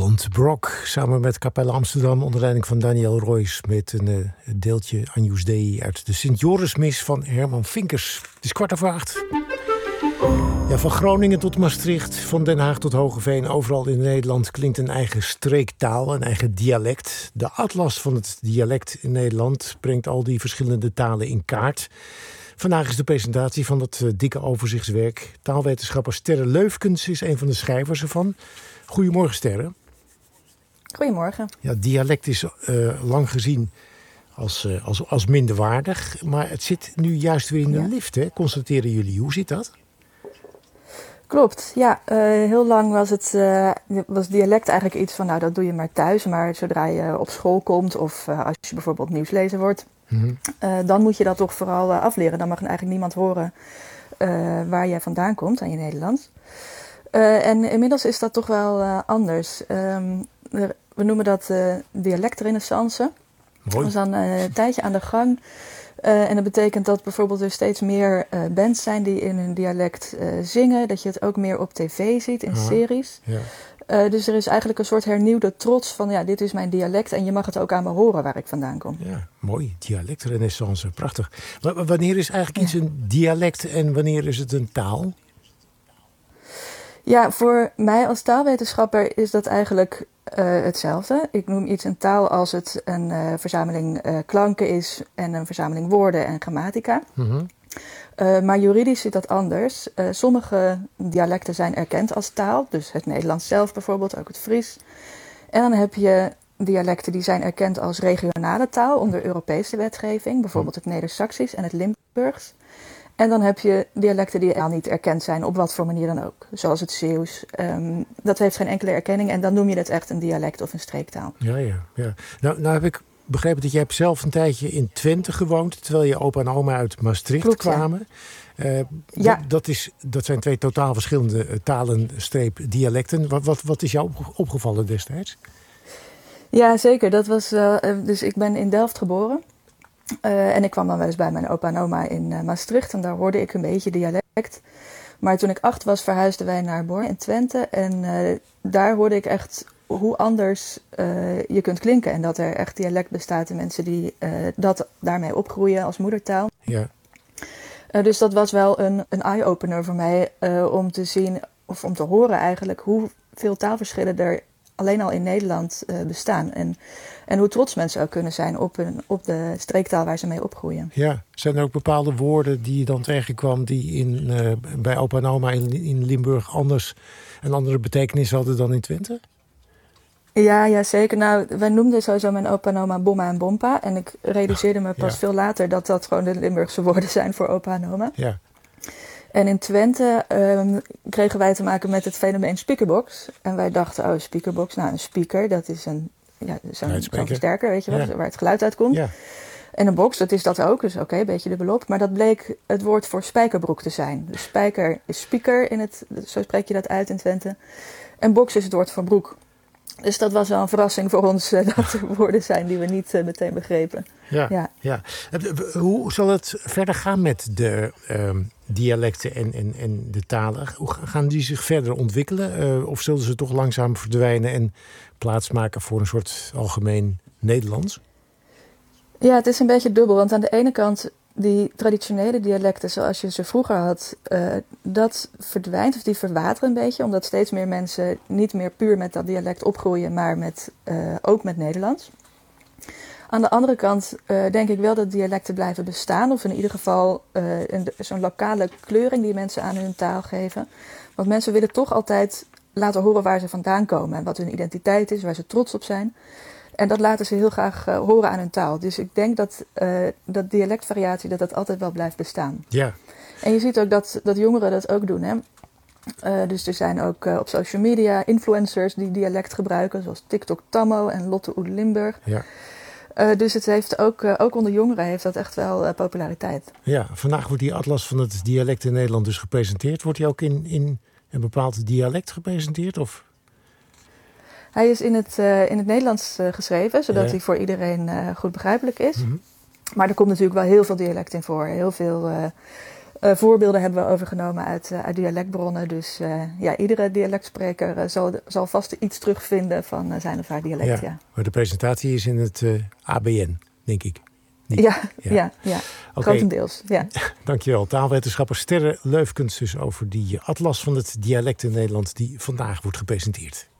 Holland Brok samen met Capelle Amsterdam onder leiding van Daniel Roys met een deeltje Agnus Dei uit de Sint-Jorismis van Herman Vinkers. Het is 7:15. Ja, van Groningen tot Maastricht, van Den Haag tot Hoogeveen, overal in Nederland klinkt een eigen streektaal, een eigen dialect. De atlas van het dialect in Nederland brengt al die verschillende talen in kaart. Vandaag is de presentatie van dat dikke overzichtswerk. Taalwetenschapper Sterre Leufkens is een van de schrijvers ervan. Goedemorgen, Sterre. Goedemorgen. Ja, dialect is lang gezien als minderwaardig. Maar het zit nu juist weer in de lift, hè? Constateren jullie. Hoe zit dat? Klopt, ja. Heel lang was dialect eigenlijk iets van, nou, dat doe je maar thuis. Maar zodra je op school komt of als je bijvoorbeeld nieuwslezer wordt... dan moet je dat toch vooral afleren. Dan mag eigenlijk niemand horen waar jij vandaan komt aan je Nederlands. En inmiddels is dat toch wel anders. We noemen dat dialectrenaissance. Mooi. Dat is dan een tijdje aan de gang. En dat betekent dat bijvoorbeeld er steeds meer bands zijn die in hun dialect zingen. Dat je het ook meer op tv ziet, in series. Ja. Dus er is eigenlijk een soort hernieuwde trots van, ja, dit is mijn dialect en je mag het ook aan me horen waar ik vandaan kom. Ja, mooi. Dialectrenaissance, prachtig. Maar wanneer is eigenlijk iets een dialect en wanneer is het een taal? Ja, voor mij als taalwetenschapper is dat eigenlijk hetzelfde. Ik noem iets een taal als het een verzameling klanken is en een verzameling woorden en grammatica. Mm-hmm. Maar juridisch zit dat anders. Sommige dialecten zijn erkend als taal, dus het Nederlands zelf bijvoorbeeld, ook het Fries. En dan heb je dialecten die zijn erkend als regionale taal onder Europese wetgeving, bijvoorbeeld het Neder-Saxisch en het Limburgs. En dan heb je dialecten die niet erkend zijn, op wat voor manier dan ook. Zoals het Zeeuws. Dat heeft geen enkele erkenning en dan noem je het echt een dialect of een streektaal. Ja. Nou heb ik begrepen dat jij hebt zelf een tijdje in Twente gewoond, terwijl je opa en oma uit Maastricht kwamen. Ja. Dat zijn twee totaal verschillende talen-dialecten. Wat is jou opgevallen destijds? Ja, zeker. Dat was, dus ik ben in Delft geboren. En ik kwam dan wel eens bij mijn opa en oma in Maastricht. En daar hoorde ik een beetje dialect. Maar toen ik 8 was, verhuisden wij naar Born in Twente. En daar hoorde ik echt hoe anders je kunt klinken. En dat er echt dialect bestaat in mensen die dat daarmee opgroeien als moedertaal. Ja. Dus dat was wel een eye-opener voor mij om te zien, of om te horen eigenlijk, hoeveel taalverschillen er alleen al in Nederland bestaan. En hoe trots mensen ook kunnen zijn op de streektaal waar ze mee opgroeien. Ja, zijn er ook bepaalde woorden die je dan tegenkwam die bij opa en oma in Limburg een andere betekenis hadden dan in Twente? Ja, zeker. Nou, wij noemden sowieso mijn opa en oma bomma en bompa. En ik realiseerde me pas veel later dat dat gewoon de Limburgse woorden zijn voor opa en oma. Ja. En in Twente kregen wij te maken met het fenomeen speakerbox. En wij dachten, speakerbox, nou een speaker, dat is zo'n versterker, weet je wel, waar het geluid uitkomt. Ja. En een box, dat is dat ook, dus oké, een beetje dubbelop. Maar dat bleek het woord voor spijkerbroek te zijn. Dus spijker is speaker, zo spreek je dat uit in Twente. En box is het woord voor broek. Dus dat was wel een verrassing voor ons dat er woorden zijn die we niet meteen begrepen. Ja. Hoe zal het verder gaan met de dialecten en de talen? Hoe gaan die zich verder ontwikkelen? Of zullen ze toch langzaam verdwijnen en plaatsmaken voor een soort algemeen Nederlands? Ja, het is een beetje dubbel. Want aan de ene kant, die traditionele dialecten zoals je ze vroeger had, dat verdwijnt of die verwateren een beetje. Omdat steeds meer mensen niet meer puur met dat dialect opgroeien, maar ook met Nederlands. Aan de andere kant denk ik wel dat dialecten blijven bestaan. Of in ieder geval zo'n lokale kleuring die mensen aan hun taal geven. Want mensen willen toch altijd laten horen waar ze vandaan komen. En wat hun identiteit is, waar ze trots op zijn. En dat laten ze heel graag horen aan hun taal. Dus ik denk dat dialectvariatie dat altijd wel blijft bestaan. Ja. En je ziet ook dat jongeren dat ook doen. Hè? Dus er zijn ook op social media influencers die dialect gebruiken. Zoals TikTok Tammo en Lotte Oede Limburg. Ja. Dus het heeft ook onder jongeren heeft dat echt wel populariteit. Ja, vandaag wordt die atlas van het dialect in Nederland dus gepresenteerd. Wordt die ook in een bepaald dialect gepresenteerd? Of? Hij is in het Nederlands geschreven, zodat hij voor iedereen goed begrijpelijk is. Mm-hmm. Maar er komt natuurlijk wel heel veel dialect in voor. Heel veel Voorbeelden hebben we overgenomen uit dialectbronnen. Dus iedere dialectspreker zal vast iets terugvinden van zijn of haar dialect. Ja. Maar de presentatie is in het ABN, denk ik. Ja. Grotendeels. Ja. Dankjewel. Taalwetenschapper Sterre Leufkens dus over die atlas van het dialect in Nederland die vandaag wordt gepresenteerd.